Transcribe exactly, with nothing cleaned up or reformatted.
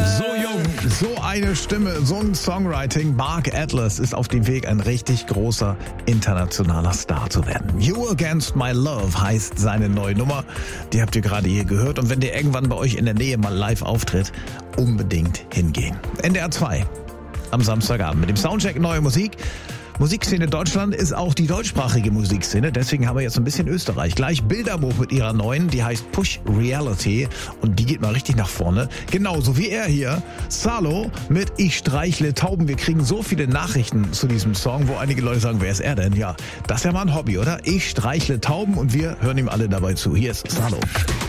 So jung, so eine Stimme, so ein Songwriting. Mark Atlas ist auf dem Weg, ein richtig großer internationaler Star zu werden. You Against My Love heißt seine neue Nummer. Die habt ihr gerade hier gehört. Und wenn der irgendwann bei euch in der Nähe mal live auftritt, unbedingt hingehen. N D R zwei am Samstagabend mit dem Soundcheck Neue Musik. Musikszene Deutschland ist auch die deutschsprachige Musikszene, deswegen haben wir jetzt ein bisschen Österreich. Gleich Bilderbuch mit ihrer neuen, die heißt Push Reality und die geht mal richtig nach vorne. Genauso wie er hier, Salo mit Ich streichle Tauben. Wir kriegen so viele Nachrichten zu diesem Song, wo einige Leute sagen, wer ist er denn? Ja, das ist ja mal ein Hobby, oder? Ich streichle Tauben und wir hören ihm alle dabei zu. Hier ist Salo.